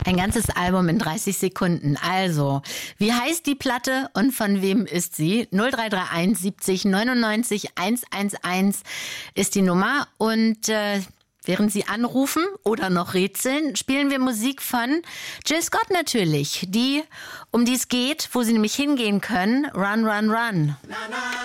Ein ganzes Album in 30 Sekunden. Also, wie heißt die Platte und von wem ist sie? 0331 70 99 111 ist die Nummer. Und während Sie anrufen oder noch rätseln, spielen wir Musik von Jill Scott natürlich. Die, um die es geht, wo Sie nämlich hingehen können. Run, run, run. Na, na.